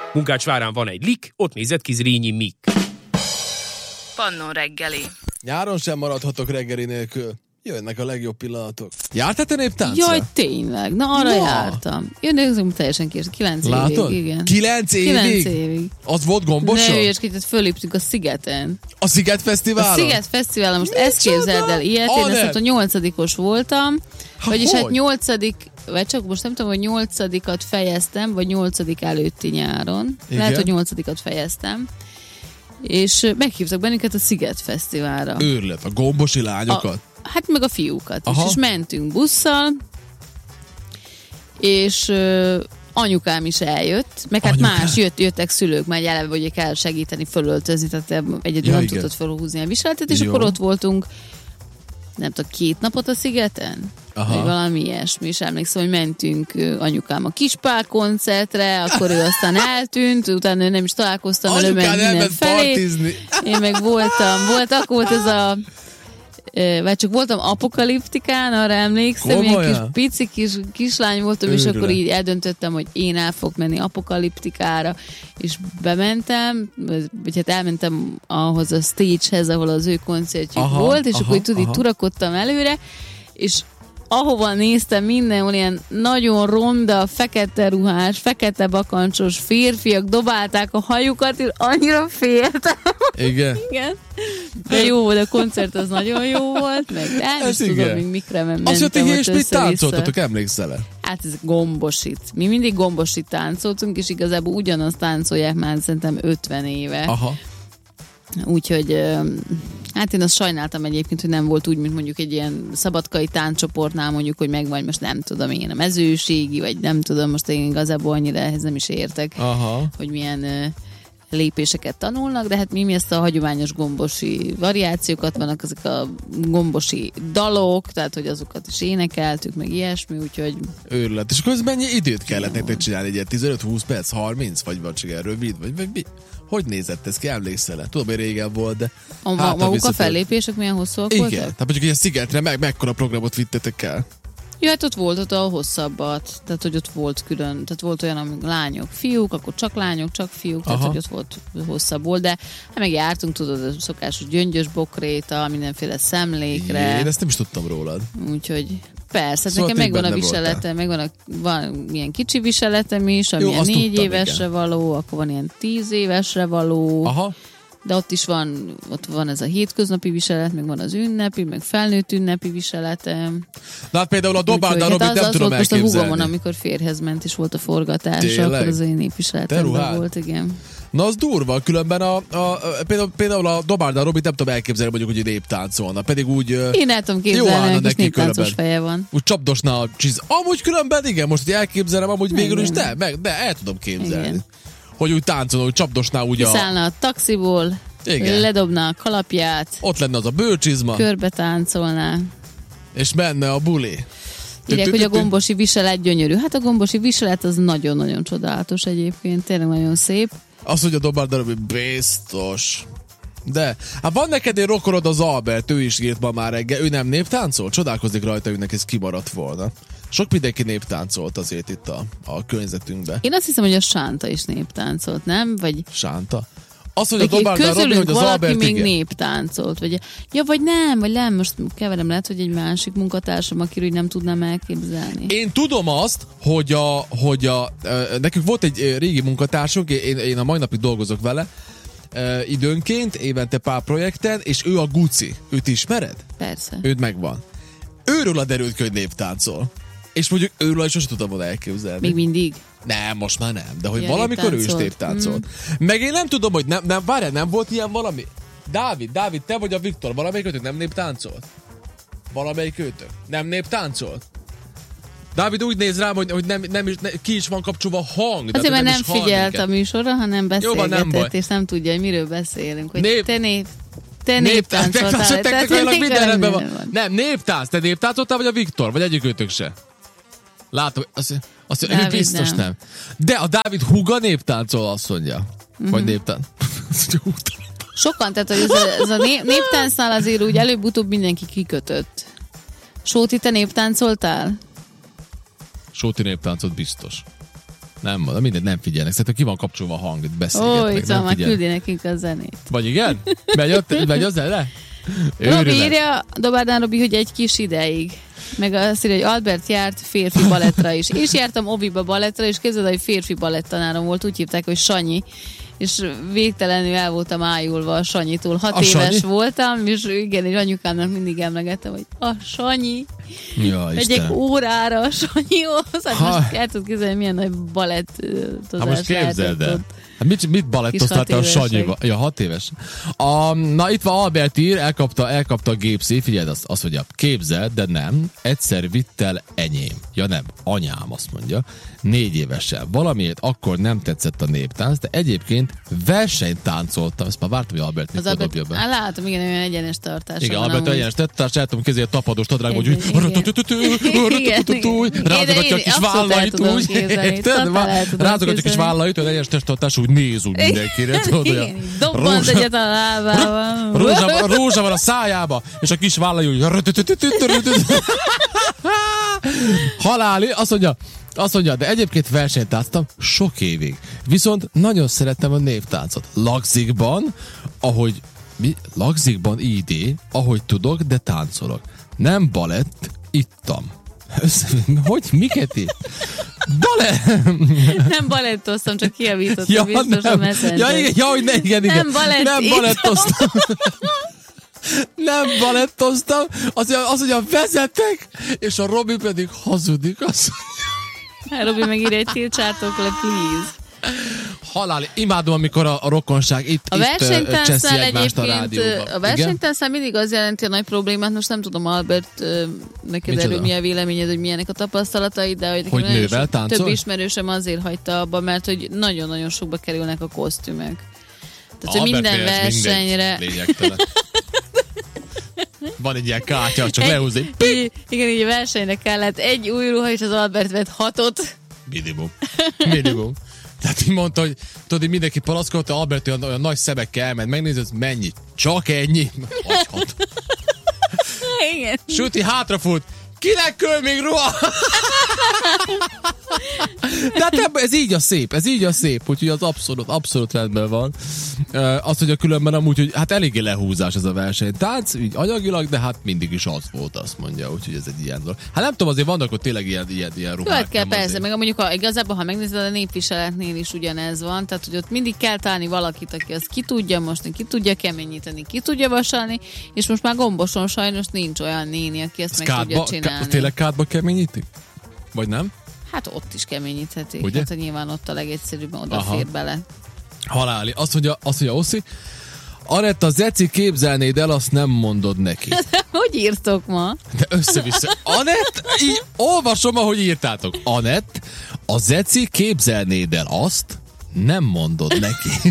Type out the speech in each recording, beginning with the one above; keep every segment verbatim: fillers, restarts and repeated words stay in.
Munkácsvárán van egy lik, ott nézett ki Zrínyi Mik. Pannon reggeli. Nyáron sem maradhatok reggeli nélkül. Jönnek a legjobb pillanatok. Jártál te néptáncra? Jaj, tényleg. Na, arra Na. jártam. Én nézzük, teljesen késő. Kilenc Látod? évig, igen. Kilenc évig? Kilenc évig. Az volt gomboson? Ne ügyeskedj, föléptünk a Szigeten. A Sziget Fesztiválon? A Sziget Fesztiválon, most ezt képzeld el ilyet, én ezt a nyolcadikos voltam, Ha, vagyis hogy? hát nyolcadik, vagy csak most nem tudom, hogy nyolcadikat fejeztem, vagy nyolcadik előtti nyáron. Igen. Lehet, hogy nyolcadikat fejeztem. És meghívtak bennünket a Sziget Fesztiválra. Őrület, a gombosi lányokat. A, hát meg a fiúkat is. Aha. És mentünk busszal, és ö, anyukám is eljött, meg hát Anyukám? más jött, jöttek szülők, már eleve, hogy kell segíteni fölöltözni, tehát egyedül Ja, nem igen. tudtad felhúzni a viseletet, és Jó. akkor ott voltunk, nem tudom, két napot a Szigeten? Aha. Vagy valami ilyesmi, és emlékszem, hogy mentünk ö, anyukám a Kispál koncertre, akkor ő aztán eltűnt, utána ő nem is találkoztam, mert ő ment Anyukán elment mindenfelé. partizni. Én meg voltam, volt, akkor volt ez a ö, vagy csak voltam apokaliptikán, arra emlékszem, ilyen kis Komolyan? pici kis, kislány voltam, és Őrület. akkor így eldöntöttem, hogy én el fogok menni apokaliptikára, és bementem, vagy hát elmentem ahhoz a stage-hez, ahol az ő koncertjük Aha, volt, és aha, akkor így tudod, így aha. turakodtam előre, és ahova néztem, mindenhol ilyen nagyon ronda, fekete ruhás, fekete bakancsos férfiak dobálták a hajukat, és annyira féltem. Igen. Igen. De jó volt, a koncert az nagyon jó volt, meg nem Ez is tudom, igen. még mikre mentem. Azt jöttek, és mit össze-vissza. táncoltatok, emlékszel-e? Hát ez gombosit. Mi mindig gombosit táncoltunk, és igazából ugyanazt táncolják már szerintem ötven éve. Aha. Úgyhogy ö, hát én azt sajnáltam egyébként, hogy nem volt úgy, mint mondjuk egy ilyen szabadkai tánccsoportnál mondjuk, hogy megvan, most nem tudom én a mezőségi, vagy nem tudom, most én igazából annyira ehhez nem is értek, Aha. hogy milyen ö, lépéseket tanulnak, de hát mi, mi ezt a hagyományos gombosi variációkat, vannak ezek a gombosi dalok, tehát hogy azokat is énekeltük, meg ilyesmi, úgyhogy Őrület. És akkor ez mennyi időt kellett nektek csinálni? Egy ilyen tizenöt-húsz perc, harminc? Vagy vagy csak ilyen rövid? Vagy, vagy mi? Hogy nézett ez ki? Emlékszel-e? Tudom, hogy régen volt, de... a, Hát, ha maguk a visszatér- fellépések milyen hosszúak Igen. voltak? Tehát mondjuk ilyen Szigetre meg, mekkora programot vittetek el? Ja, hát ott volt ott a hosszabbat, tehát hogy ott volt külön, tehát volt olyan, amik lányok, fiúk, akkor csak lányok, csak fiúk, tehát Aha. hogy ott volt hosszabb volt, de hát meg jártunk, tudod, a szokásos gyöngyös bokréta, mindenféle szemlékre, Én ezt nem is tudtam rólad. úgyhogy persze, Szóval nekem te megvan a benne viselete, megvan a, van ilyen kicsi viseletem is, ami Jó, ilyen azt négy tudtam, évesre igen. való, akkor van ilyen tíz évesre való, Aha. de ott is van, ott van ez a hétköznapi viselet, meg van az ünnepi, meg felnőtt ünnepi viseletem. Na hát például a Dobálda Úgyhogy, Robit hát nem az, az tudom volt most a húgomon, elképzelni. amikor férjhez ment, és volt a forgatás, Tényleg? akkor az én Te népviseletemben ruhád? volt, igen. Na az durva, különben a, a, a például, például a Dobálda Robit nem tudom elképzelni, mondjuk, hogy néptáncolna, pedig úgy... ö, Én el tudom jó képzelni, állna hogy kis neki néptáncos különben. feje van. Úgy csapdosná a csiz. Amúgy különben igen, most hogy elképzelem, amúgy végül is Igen. de, meg, de el tudom képzelni. Igen. Hogy úgy táncolna, hogy csapdosná úgy a... Kiszállna a taxiból, Igen. ledobná a kalapját, Ott lenne az a bőrcsizma, körbe táncolná. és menne a buli. Írják, hogy a gombosi viselet gyönyörű. Hát a gombosi viselet az nagyon-nagyon csodálatos egyébként, tényleg nagyon szép. Azt mondja Dobálda Robit, biztos. De, hát van neked egy rokonod, az Albert, ő is írt ma már reggel, ő nem néptáncol? Csodálkozik rajta, hogy neki ez kimaradt volna. Sok mindenki néptáncolt azért itt a, a környezetünkben. Én azt hiszem, hogy a Sánta is néptáncolt, nem? Vagy Sánta. Azt mondja Vagy Dobálda Robit, közülünk hogy az valaki Albert még igen. néptáncolt. Vagy, ja, vagy nem, vagy nem, most keverem, lehet, hogy egy másik munkatársam, akiről így nem tudnám elképzelni. Én tudom azt, hogy a, hogy a ö, nekünk volt egy ö, régi munkatársunk, én, én a mai napig dolgozok vele, ö, időnként, évente pár projekten, és ő a Guci. Őt ismered? Persze. Őt megvan. Őről a derült ki, hogy néptáncol. És mondjuk őről is sosem tudtam volna elképzelni. Még mindig. Nem, most már nem, de hogy Ja, valamikor ő is néptáncolt. néptáncolt. Mm. Meg én nem tudom, hogy nem, nem, várjál, nem volt ilyen valami? Dávid, Dávid, te vagy a Viktor, valamelyik őtök nem néptáncolt? Valamelyik őtök? Nem néptáncolt? Dávid úgy néz rám, hogy, hogy nem, nem is, ne, ki is van kapcsolva a hang. Azért, mert nem is hall figyelt minket. a műsorra, hanem Jó van, nem baj. beszélgetett, és nem tudja, hogy miről beszélünk. Hogy Nép- te nép, te Néptáncoltál, néptáncoltál. Tehát technikailag minden rendben van. van. Nem, néptánc, te néptáncoltál, vagy a Viktor, vagy egyik őtök se? Látom, azt, azt ő Dávid biztos nem. nem. nem. De a Dávid húga néptáncol, azt mondja. Mhm. Vagy néptánc. Sokan, tehát hogy ez a, ez a nép, néptáncnál azért úgy előbb-utóbb mindenki kikötött. Sóti, te néptáncoltál? Sóti néptáncot biztos. Nem mondom, mindegy, nem figyelnek. Szerintem ki van kapcsolva a hang, Ó, beszélgetnek. itt Nem már figyel. küldi nekünk a zenét. Vagy igen? Megy, ott, megy a zene? Robi Őrület. írja, Dobárdán Robi, hogy egy kis ideig. Meg azt írja, hogy Albert járt férfi balettra is. És jártam Oviba balettra, és képzeld, hogy férfi balettanárom volt, úgy hívták, hogy Sanyi. És végtelenül el voltam ájulva a Sanyitól. Hat A éves Sanyi? voltam, és igen, és anyukámnak mindig emlegettem, hogy a Sanyi. Ja, Megyek Istenem. órára a Sanyihoz. Hát Ha. most el tudod képzelni, milyen nagy balettozás Hát most képzeld lehetett el. ott. Hát mit, mit balettoztál te a Kis hat Sanyiba? Ja, hat éves. A, na itt van Albert ír, elkapta, elkapta a gépszé, figyeld azt, azt mondja, képzeld, de nem, egyszer vitt el enyém. Ja nem, anyám azt mondja, négy évesen. Valamiért akkor nem tetszett a néptánc, de egyébként versenyt táncoltam, ezt már vártam, hogy Albert Az mikor Albert, dobja be. á, látom, igen, olyan egyenes tartása Igen, van Albert amúgy. egyenes tett, tehát látom kezé a tapadós nadrág, hogy Igen, igen. rázogatja a kis Abszolút el vállait tudom úgy, képzelni, érted? totál el tudom Rázogatja a kis képzelni. vállait, hogy egyenes testtartás úgy néz úgy mindenkire. tudod, Igen, olyan így dobbant rózsa- egyet a lábával. Rózsa, rózsa van a szájába, és a kis vállai úgy haláli, azt mondja, azt mondja, de egyébként versenyt táncoltam sok évig. Viszont nagyon szerettem a névtáncot. Lagzikban, ahogy mi? Lagzikban idé, ahogy tudok, de táncolok. Nem balett, ittam. Össze, hogy? Miket itt? Balett! Nem balettoztam, csak kiavítottam Ja, biztos a nem. Messenger. Ja, igen, ja, hogy ne, igen, igen. Nem balett, Nem ittam. balettoztam. Nem balettoztam. Az, az, hogy a vezetek, és a Robi pedig hazudik. Az... Hát, Robi megírja, egy tiltsátok le, please. Haláli. Imádom, amikor a, a rokonság itt, A itt ö, versenytáncnál cseszi egymást a egyébként, rádióban. a versenytáncnál mindig az jelenti a nagy problémát, most nem tudom, Albert, ö, neked Micsoda? erről mi a véleményed, hogy milyenek a tapasztalataid, de hogy, nekem Hogy nagyon nővel sok- táncol? több ismerősem azért hagyta abba, mert hogy nagyon-nagyon sokba kerülnek a kosztümök. Tehát, hogy minden versenyre... Lényegtelen. Van egy ilyen kártya, csak Egy- lehúzni. így, igen, így a versenyre kellett egy új ruha, és az Albert vett hatot. Minimum. Minimum. Tehát így mondta, hogy tudod, hogy mindenki palaszkolta, Albert olyan, olyan nagy szemekkel elment, megnézi, hogy mennyi. Csak ennyi. Hagyhat. Igen. Süti hátrafut. Kinek köl még ruha? De hát ebben ez így a szép, ez így a szép, úgyhogy az abszolút, abszolút rendben van. Uh, azt, hogy a különben amúgy, hogy hát eléggé lehúzás ez a verseny. Tánc, így anyagilag, de hát mindig is az volt, azt mondja, úgyhogy ez egy ilyen dolog. Hát nem tudom, azért vannak ott tényleg ilyen, ilyen, ilyen ruhák. Követ kell nem persze, azért. meg mondjuk ha, igazából, ha megnézed a népviseletnél is ugyanez van, tehát hogy ott mindig kell találni valakit, aki azt ki tudja mosni, ki tudja keményíteni, ki tudja vasalni, és most már Gomboson sajnos nincs olyan néni, aki ezt Ez meg kádba, tudja ká, csinálni. tényleg kádba keményítik? Vagy nem? Hát ott is keményíthetik. Ugye? Hát hogy nyilván ott a legegyszerűbben odafér bele. Haláli. Azt mondja, azt mondja Oszi, Anetta, Zeci, képzelnéd el, azt nem mondod neki. Hogy írtok ma? De össze-vissza. Anett, így olvasom, ahogy írtátok. Anett, a Zeci, képzelnéd el azt, nem mondod neki.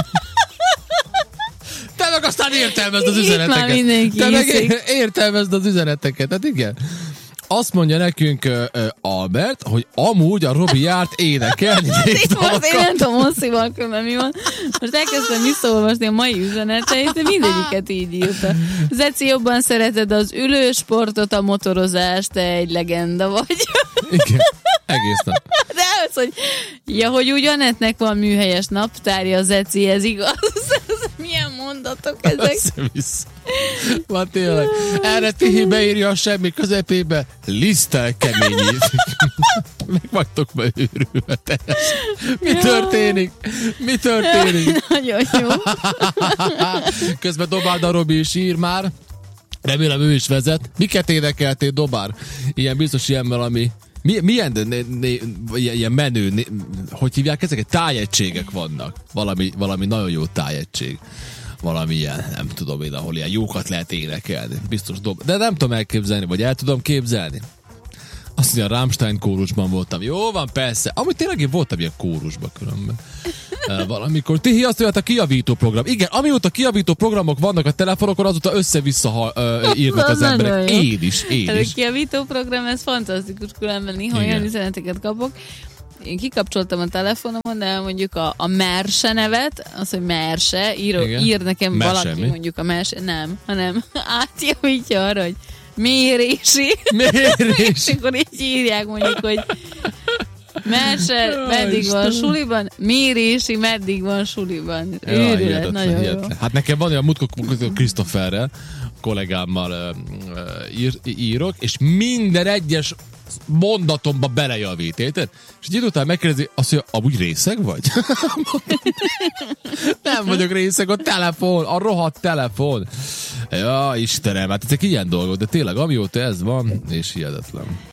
Te meg aztán értelmezd az Itt már üzeneteket. mindenki Te meg hiszik. értelmezd az üzeneteket. Hát igen. Azt mondja nekünk uh, uh, Albert, hogy amúgy a Robi járt énekelni. Itt most én nem tudom, Osszival különben mi van. Most elkezdtem visszaolvasni a mai üzeneteit, de mindegyiket így írta. Zeci, jobban szereted az ülősportot, a motorozást, te egy legenda vagy. Igen, egész nap. De az, hogy ja, hogy úgy Anettnek van műhelyes naptárja, Zeci, ez igaz. Milyen mondatok ezek? Össze-vissza. Van tényleg. Erre Tihi beírja a semmi közepébe, lisztel keményít. Meg vagytok be őrülve teljesen. Mi Ja. történik? Mi történik? Nagyon jó. Közben Dobárda Robi is ír már. Remélem ő is vezet. Miket énekeltél, Dobár? Ilyen biztos ilyen valami... Mi, milyen de, ne, ne, ilyen, ilyen menő, ne, hogy hívják ezeket? Tájegységek vannak. Valami, valami nagyon jó tájegység. Valami ilyen, nem tudom én, ahol ilyen jókat lehet énekelni. Biztos dob. De nem tudom elképzelni, vagy el tudom képzelni. Azt mondja, a Rammstein kórusban voltam. Jó van, persze. Amúgy tényleg én voltam ilyen kórusban különben. Uh, valamikor. Tihi azt mondja, a kijavító program. Igen, amióta kijavító programok vannak a telefonokon, azóta össze-vissza ha, uh, írnak az Nagyon emberek. jó. Én is, én Ez is. a kijavító program, ez fantasztikus, különben néha Igen. olyan üzeneteket kapok. Én kikapcsoltam a telefonomon, de mondjuk a, a Merse nevet, az, hogy Merse, ír, Igen. ír nekem Merse, valaki mi? mondjuk a Merse, nem, hanem átjavítja arra, hogy mérési. Mérés. És akkor így írják mondjuk, hogy Merser, meddig van suliban? Mérési, meddig van suliban? Ja, Őrület, hihetetlen, nagyon hihetetlen. jó. Hát nekem van olyan múltkor Christopherrel, kollégámmal uh, uh, ír, írok, és minden egyes mondatomba belejavít, érted? És egy idő után megkérdezi, azt mondja, amúgy részeg vagy? Nem vagyok részeg, a telefon, a rohadt telefon. Ja, Istenem, hát ezek ilyen dolgok, de tényleg amióta ez van, és hihetetlen.